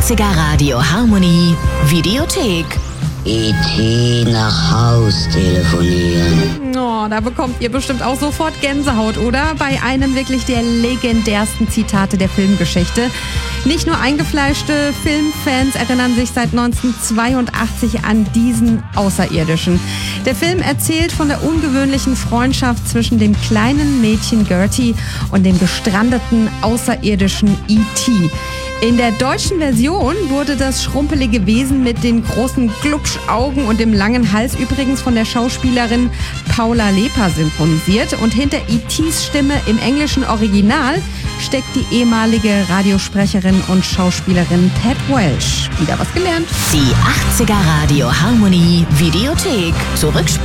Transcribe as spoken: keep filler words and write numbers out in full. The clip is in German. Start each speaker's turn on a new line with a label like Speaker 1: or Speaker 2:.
Speaker 1: achtziger Radio Harmonie Videothek.
Speaker 2: E T nach Haus telefonieren.
Speaker 3: Oh, da bekommt ihr bestimmt auch sofort Gänsehaut, oder? Bei einem wirklich der legendärsten Zitate der Filmgeschichte. Nicht nur eingefleischte Filmfans erinnern sich seit neunzehnhundertzweiundachtzig an diesen Außerirdischen. Der Film erzählt von der ungewöhnlichen Freundschaft zwischen dem kleinen Mädchen Gertie und dem gestrandeten außerirdischen E T In der deutschen Version wurde das schrumpelige Wesen mit den großen Glubschaugen und dem langen Hals übrigens von der Schauspielerin Paula Leper synchronisiert. Und hinter E Ts Stimme im englischen Original steckt die ehemalige Radiosprecherin und Schauspielerin Pat Welsh. Wieder was gelernt.
Speaker 1: Die achtziger Radio Harmonie Videothek. Zurückspulen.